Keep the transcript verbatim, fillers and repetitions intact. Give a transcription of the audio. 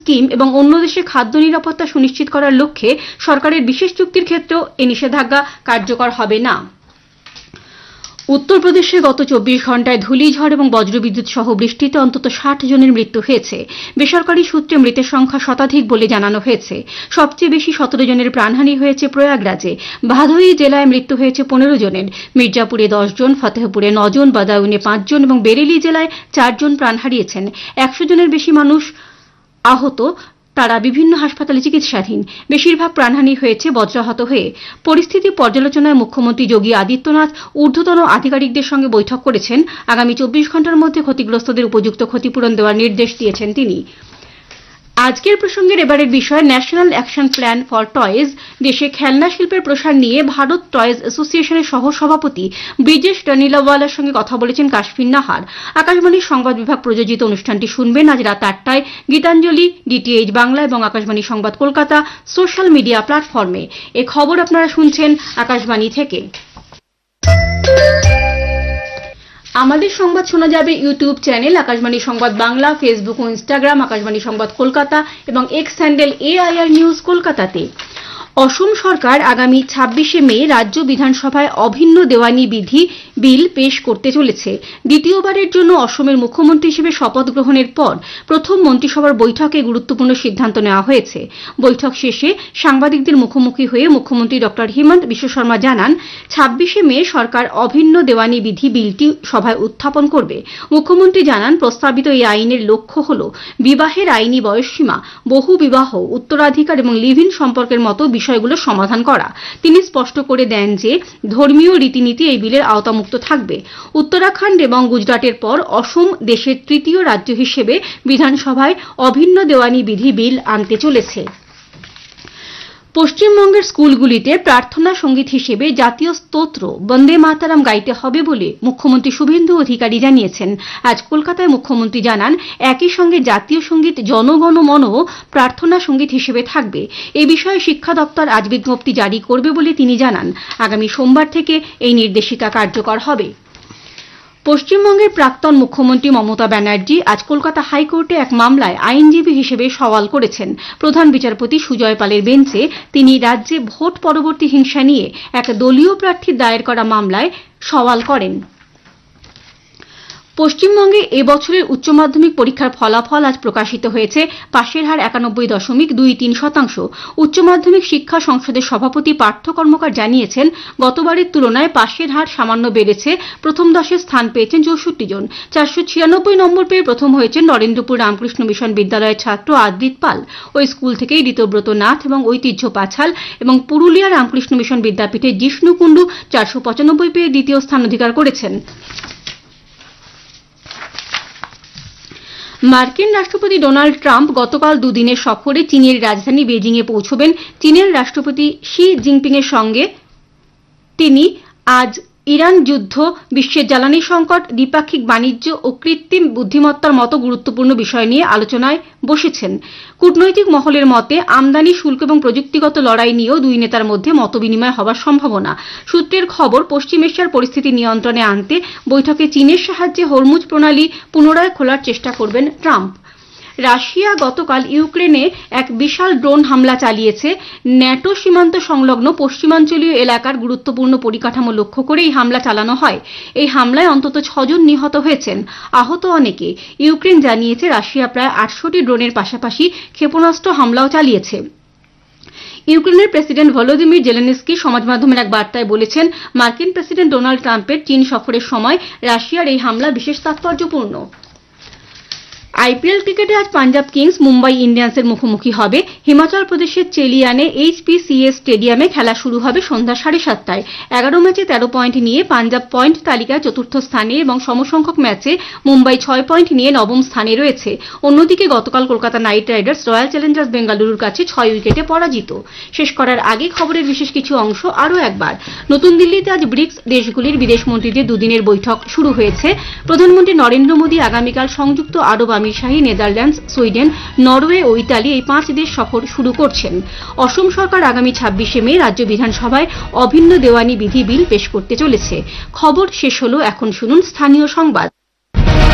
Scheme এবং অন্য দেশে খাদ্য নিরাপত্তা সুনিশ্চিত করার লক্ষ্যে সরকারের বিশেষ চুক্তির ক্ষেত্রেও এই নিষেধাজ্ঞা কার্যকর হবে না। উত্তরপ্রদেশে গত চব্বিশ ঘণ্টায় ধূলিঝড় এবং বজ্রবিদ্যুৎ সহ বৃষ্টিতে অন্তত ষাট জনের মৃত্যু হয়েছে। বেসরকারি সূত্রে মৃতের সংখ্যা শতাধিক বলে জানানো হয়েছে। সবচেয়ে বেশি সতেরো জনের প্রাণহানি হয়েছে প্রয়াগরাজে। ভাদোই জেলায় মৃত্যু হয়েছে পনেরো জনের, মির্জাপুরে দশ জন, ফতেহপুরে ন জন, বাদাউনে পাঁচ জন এবং বেরেলি জেলায় চার জন প্রাণ হারিয়েছেন। একশো জনের বেশি মানুষ আহত, তারা বিভিন্ন হাসপাতালে চিকিৎসাধীন। বেশিরভাগ প্রাণহানি হয়েছে বজ্রাহত হয়ে। পরিস্থিতি পর্যালোচনায় মুখ্যমন্ত্রী যোগী আদিত্যনাথ ঊর্ধ্বতন আধিকারিকদের সঙ্গে বৈঠক করেছেন। আগামী চব্বিশ ঘণ্টার মধ্যে ক্ষতিগ্রস্তদের উপযুক্ত ক্ষতিপূরণ দেওয়ার নির্দেশ দিয়েছেন তিনি। আজকের প্রসঙ্গের এবারের বিষয় national action plan for toys. দেশে খেলনা শিল্পের প্রসার নিয়ে ভারত টয়েজ অ্যাসোসিয়েশনের সহ সভাপতি ব্রিজেশ ডানিলাওয়ালার সঙ্গে কথা বলেছেন কাশফিন নাহার। আকাশবাণীর সংবাদ বিভাগ প্রযোজিত অনুষ্ঠানটি শুনবেন আজ রাত আটটায় গীতাঞ্জলি, ডিটিএইচ বাংলা এবং আকাশবাণী সংবাদ কলকাতা সোশ্যাল মিডিয়া প্ল্যাটফর্মে। এ খবর আপনারা শুনছেন আকাশবাণী থেকে। আমাদের সংবাদ শোনা যাবে ইউটিউব চ্যানেল আকাশবাণী সংবাদ বাংলা, ফেসবুক ও ইনস্টাগ্রাম আকাশবাণী সংবাদ কলকাতা এবং এক্স হ্যান্ডেল এআইআর নিউজ কলকাতাতে। অসম সরকার আগামী ছাব্বিশে মে রাজ্য বিধানসভায় অভিন্ন দেওয়ানি বিধি বিল পেশ করতে চলেছে। দ্বিতীয়বারের জন্য অসমের মুখ্যমন্ত্রী হিসেবে শপথ গ্রহণের পর প্রথম মন্ত্রিসভার বৈঠকে গুরুত্বপূর্ণ সিদ্ধান্ত নেওয়া হয়েছে। বৈঠক শেষে সাংবাদিকদের মুখোমুখি হয়ে মুখ্যমন্ত্রী ডক্টর হিমন্ত বিশ্ব শর্মা জানান, ছাব্বিশে মে সরকার অভিন্ন দেওয়ানি বিধি বিলটি সভায় উত্থাপন করবে। মুখ্যমন্ত্রী জানান, প্রস্তাবিত এই আইনের লক্ষ্য হল বিবাহের আইনি বয়সসীমা, বহু বিবাহ, উত্তরাধিকার এবং লিভ ইন সম্পর্কের মতো বিষয়গুলো সমাধান করা। তিনি স্পষ্ট করে দেন যে ধর্মীয় রীতিনীতি এই বিলের আওতামুক্ত থাকবে। উত্তরাখণ্ড এবং গুজরাটের পর অসম দেশের তৃতীয় রাজ্য হিসেবে বিধানসভায় অভিন্ন দেওয়ানি বিধি বিল আনতে চলেছে। পশ্চিমবঙ্গের স্কুলগুলিতে প্রার্থনা সঙ্গীত হিসেবে জাতীয় স্তোত্র বন্দে মাতরম গাইতে হবে বলে মুখ্যমন্ত্রী শুভেন্দু অধিকারী জানিয়েছেন। আজ কলকাতায় মুখ্যমন্ত্রী জানান, একই সঙ্গে জাতীয় সঙ্গীত জনগণ মনও প্রার্থনা সঙ্গীত হিসেবে থাকবে। এ বিষয়ে শিক্ষা দপ্তর আজ বিজ্ঞপ্তি জারি করবে বলে তিনি জানান। আগামী সোমবার থেকে এই নির্দেশিকা কার্যকর হবে। পশ্চিমবঙ্গের প্রাক্তন মুখ্যমন্ত্রী মমতা ব্যানার্জি আজ কলকাতা হাইকোর্টে এক মামলায় আইনজীবী হিসেবে সওয়াল করেছেন। প্রধান বিচারপতি সুজয় পালের বেঞ্চে তিনি রাজ্যে ভোট পরবর্তী হিংসা নিয়ে এক দলীয় প্রার্থীর দায়ের করা মামলায় সওয়াল করেন। পশ্চিমবঙ্গে এবছরের উচ্চ মাধ্যমিক পরীক্ষার ফলাফল আজ প্রকাশিত হয়েছে। পাশের হার একানব্বই দশমিক দুই তিন শতাংশ। উচ্চ মাধ্যমিক শিক্ষা সংসদের সভাপতি পার্থ কর্মকার জানিয়েছেন, গতবারের তুলনায় পাশের হার সামান্য বেড়েছে। প্রথম দশে স্থান পেয়েছেন চৌষট্টি জন। চারশো ছিয়ানব্বই নম্বর পেয়ে প্রথম হয়েছেন নরেন্দ্রপুর রামকৃষ্ণ মিশন বিদ্যালয়ের ছাত্র আদ্রিত পাল। ওই স্কুল থেকেই ঋতব্রত নাথ এবং ঐতিহ্য পাছাল এবং পুরুলিয়া রামকৃষ্ণ মিশন বিদ্যাপীঠের জিষ্ণু কুণ্ডু চারশো পঁচানব্বই পেয়ে দ্বিতীয় স্থান অধিকার করেছেন। মার্কিন রাষ্ট্রপতি ডোনাল্ড ট্রাম্প গতকাল দুদিনের সফরে চীনের রাজধানী বেজিংয়ে পৌঁছবেন। চীনের রাষ্ট্রপতি শি জিনপিংয়ের সঙ্গে তিনি আজ ইরান যুদ্ধ, বিশ্বের জ্বালানি সংকট, দ্বিপাক্ষিক বাণিজ্য ও কৃত্রিম বুদ্ধিমত্তার মতো গুরুত্বপূর্ণ বিষয় নিয়ে আলোচনায় বসেছেন। কূটনৈতিক মহলের মতে আমদানি শুল্ক এবং প্রযুক্তিগত লড়াই নিয়েও দুই নেতার মধ্যে মতবিনিময় হওয়ার সম্ভাবনা। সূত্রের খবর, পশ্চিম এশিয়ার পরিস্থিতি নিয়ন্ত্রণে আনতে বৈঠকে চীনের সাহায্যে হরমুজ প্রণালী পুনরায় খোলার চেষ্টা করবেন ট্রাম্প। রাশিয়া গতকাল ইউক্রেনে এক বিশাল ড্রোন হামলা চালিয়েছে। ন্যাটো সীমান্ত সংলগ্ন পশ্চিমাঞ্চলীয় এলাকার গুরুত্বপূর্ণ পরিকাঠামো লক্ষ্য করে এই হামলা চালানো হয়। এই হামলায় অন্তত ছজন নিহত হয়েছেন, আহত অনেকে। ইউক্রেন জানিয়েছে রাশিয়া প্রায় আটশোটি ড্রোনের পাশাপাশি ক্ষেপণাস্ত্র হামলাও চালিয়েছে। ইউক্রেনের প্রেসিডেন্ট ভলোদিমির জেলেনস্কি সমাজ মাধ্যমের এক বার্তায় বলেছেন, মার্কিন প্রেসিডেন্ট ডোনাল্ড ট্রাম্পের চীন সফরের সময় রাশিয়ার এই হামলা বিশেষ তাৎপর্যপূর্ণ। আইপিএল ক্রিকেটে আজ পাঞ্জাব কিংস মুম্বাই ইন্ডিয়ান্সের মুখোমুখি হবে। হিমাচল প্রদেশের চেলিয়ানে এইচপিসিএ স্টেডিয়ামে খেলা শুরু হবে সন্ধ্যা সাড়ে সাতটায়। এগারো ম্যাচে তেরো পয়েন্ট নিয়ে পাঞ্জাব পয়েন্ট তালিকায় চতুর্থ স্থানে এবং সমসংখ্যক ম্যাচে মুম্বাই ছয় পয়েন্ট নিয়ে নবম স্থানে রয়েছে। অন্যদিকে গতকাল Kolkata night Riders royal Challengers বেঙ্গালুরুর কাছে ছয় উইকেটে পরাজিত। শেষ করার আগে খবরের বিশেষ কিছু অংশ আরও একবার। নতুন দিল্লিতে আজ ব্রিক্স দেশগুলির বিদেশমন্ত্রীদের দুদিনের বৈঠক শুরু হয়েছে। প্রধানমন্ত্রী নরেন্দ্র মোদী আগামীকাল সংযুক্ত আরব আমিরশাহী, নেদারল্যান্ডস, সুইডেন, নরওয়ে ও ইতালি এই পাঁচ দেশ সফর শুরু করছেন। অসম সরকার আগামী ছাব্বিশে মে রাজ্য বিধানসভায় অভিন্ন দেওয়ানি বিধি বিল পেশ করতে চলেছে। খবর শেষ হল। এখন শুনুন স্থানীয় সংবাদ।